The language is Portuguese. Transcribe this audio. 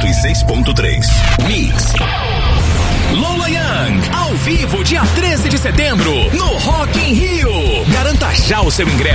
106.3. Mix. Lola Young, ao vivo, dia 13 de setembro, no Rock in Rio. Garanta já o seu ingresso